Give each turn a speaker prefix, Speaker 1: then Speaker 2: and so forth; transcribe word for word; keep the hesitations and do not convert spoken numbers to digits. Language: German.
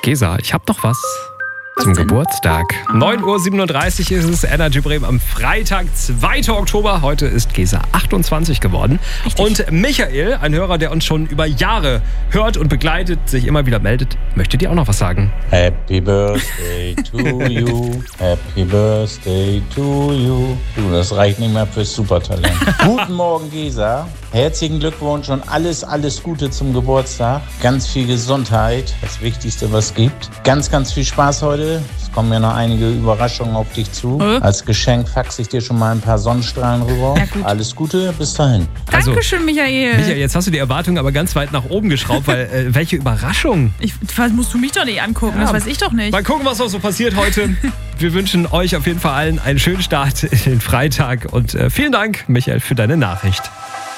Speaker 1: Gesa, ich hab doch was.
Speaker 2: Was
Speaker 1: Zum
Speaker 2: denn?
Speaker 1: Geburtstag. neun Uhr siebenunddreißig ist es, Energy Bremen am Freitag, zweiter Oktober. Heute ist Gesa achtundzwanzig geworden.
Speaker 2: Richtig.
Speaker 1: Und Michael, ein Hörer, der uns schon über Jahre hört und begleitet, sich immer wieder meldet, möchte dir auch noch was sagen.
Speaker 3: Happy Birthday to you, Happy Birthday to you. Du, das reicht nicht mehr fürs Supertalent. Guten Morgen, Gesa. Herzlichen Glückwunsch und alles, alles Gute zum Geburtstag. Ganz viel Gesundheit, das Wichtigste, was es gibt. Ganz, ganz viel Spaß heute. Es kommen ja noch einige Überraschungen auf dich zu.
Speaker 2: Äh?
Speaker 3: Als Geschenk faxe ich dir schon mal ein paar Sonnenstrahlen rüber.
Speaker 2: Ja, gut.
Speaker 3: Alles Gute, bis dahin.
Speaker 1: Also,
Speaker 2: Dankeschön, Michael.
Speaker 1: Michael, jetzt hast du die Erwartungen aber ganz weit nach oben geschraubt, weil äh, welche Überraschung.
Speaker 2: Ich, das musst du mich doch nicht angucken,
Speaker 1: Ja.
Speaker 2: das weiß ich doch nicht.
Speaker 1: Mal gucken, was noch so passiert heute. Wir wünschen euch auf jeden Fall allen einen schönen Start in den Freitag und äh, vielen Dank, Michael, für deine Nachricht.